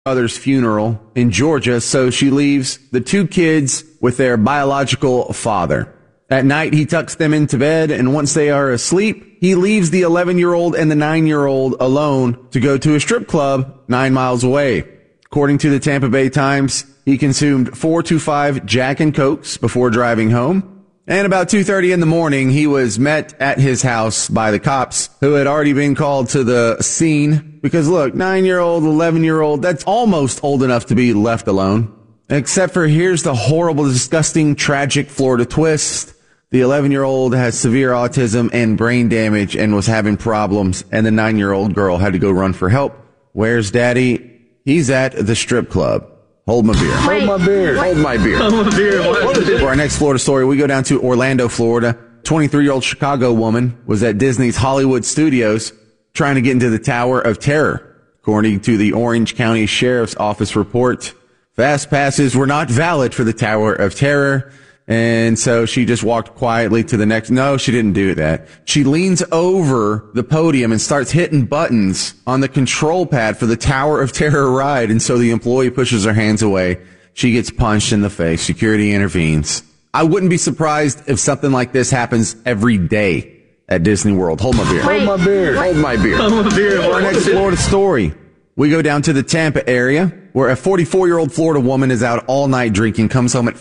mother's funeral in Georgia, so she leaves the two kids with their biological father. At night, he tucks them into bed, and once they are asleep, he leaves the 11-year-old and the 9-year-old alone to go to a strip club 9 miles away. According to the Tampa Bay Times, he consumed 4 to 5 Jack and Cokes before driving home. And about 2:30 in the morning, he was met at his house by the cops who had already been called to the scene. Because look, 9-year-old, 11-year-old, that's almost old enough to be left alone. Except for here's the horrible, disgusting, tragic Florida twist. The 11-year-old has severe autism and brain damage and was having problems. And the 9-year-old girl had to go run for help. Where's daddy? He's at the strip club. Hold my beer. Hold my beer. Hold my beer. Hold my beer. For our next Florida story, we go down to Orlando, Florida. 23-year-old Chicago woman was at Disney's Hollywood Studios trying to get into the Tower of Terror. According to the Orange County Sheriff's Office report, fast passes were not valid for the Tower of Terror. And so she just walked quietly to the next. No, she didn't do that. She leans over the podium and starts hitting buttons on the control pad for the Tower of Terror ride. And so the employee pushes her hands away. She gets punched in the face. Security intervenes. I wouldn't be surprised if something like this happens every day at Disney World. Hold my beer. Hold my beer. Hold my beer. Hold my beer. For our next Florida story, we go down to the Tampa area where a 44-year-old Florida woman is out all night drinking, comes home at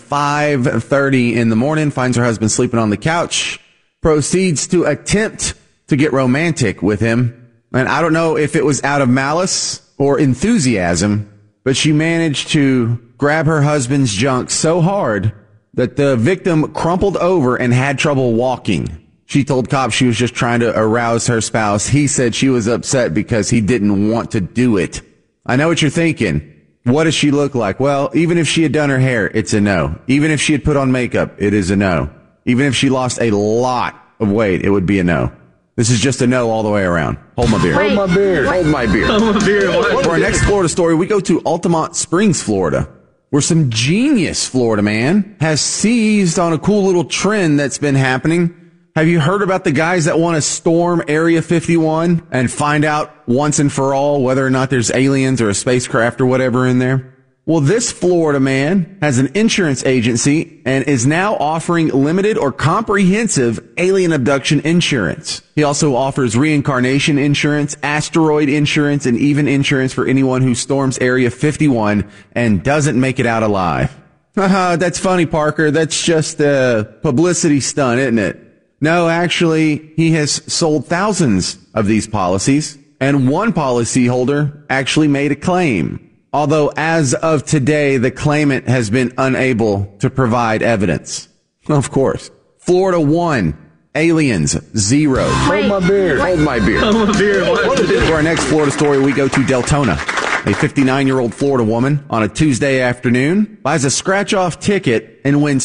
5:30 in the morning, finds her husband sleeping on the couch, proceeds to attempt to get romantic with him. And I don't know if it was out of malice or enthusiasm, but she managed to grab her husband's junk so hard that the victim crumpled over and had trouble walking. She told cops she was just trying to arouse her spouse. He said she was upset because he didn't want to do it. I know what you're thinking. What does she look like? Well, even if she had done her hair, it's a no. Even if she had put on makeup, it is a no. Even if she lost a lot of weight, it would be a no. This is just a no all the way around. Hold my beer. Hold my beer. Hold my beer. Hold my beer. For our next Florida story, we go to Altamont Springs, Florida, where some genius Florida man has seized on a cool little trend that's been happening. Have you heard about the guys that want to storm Area 51 and find out once and for all whether or not there's aliens or a spacecraft or whatever in there? Well, this Florida man has an insurance agency and is now offering limited or comprehensive alien abduction insurance. He also offers reincarnation insurance, asteroid insurance, and even insurance for anyone who storms Area 51 and doesn't make it out alive. Haha, that's funny, Parker. That's just a publicity stunt, isn't it? No, actually, he has sold thousands of these policies, and one policyholder actually made a claim. Although, as of today, the claimant has been unable to provide evidence. Of course. Florida 1, aliens 0. Hold my beer. Hold my beer. Hold my beer. For our next Florida story, we go to Deltona. A 59-year-old Florida woman on a Tuesday afternoon buys a scratch-off ticket and wins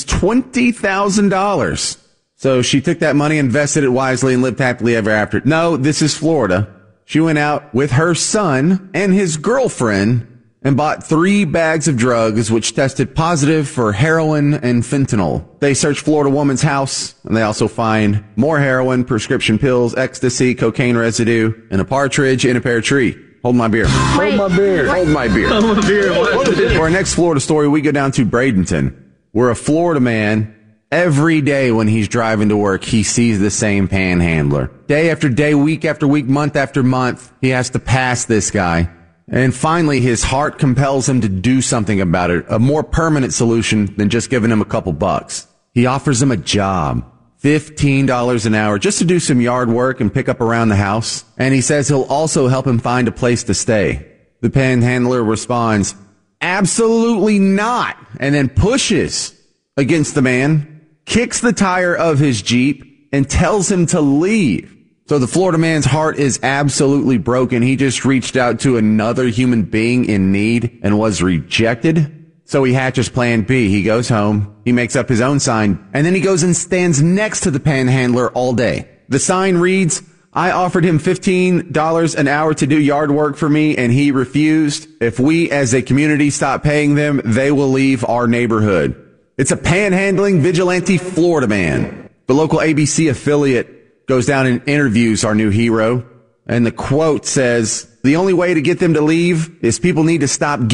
$20,000. So she took that money, invested it wisely, and lived happily ever after. No, this is Florida. She went out with her son and his girlfriend and bought 3 bags of drugs, which tested positive for heroin and fentanyl. They search Florida woman's house, and they also find more heroin, prescription pills, ecstasy, cocaine residue, and a partridge in a pear tree. Hold my beer. Hold my beer. Hold my beer. Hold my beer. For our next Florida story, we go down to Bradenton, where a Florida man, every day when he's driving to work, he sees the same panhandler. Day after day, week after week, month after month, he has to pass this guy. And finally, his heart compels him to do something about it, a more permanent solution than just giving him a couple bucks. He offers him a job, $15 an hour, just to do some yard work and pick up around the house. And he says he'll also help him find a place to stay. The panhandler responds, "Absolutely not," and then pushes against the man, kicks the tire of his Jeep, and tells him to leave. So the Florida man's heart is absolutely broken. He just reached out to another human being in need and was rejected. So he hatches plan B. He goes home, he makes up his own sign, and then he goes and stands next to the panhandler all day. The sign reads, "I offered him $15 an hour to do yard work for me, and he refused. If we as a community stop paying them, they will leave our neighborhood." It's a panhandling vigilante Florida man. The local ABC affiliate goes down and interviews our new hero. And the quote says, The only way to get them to leave is people need to stop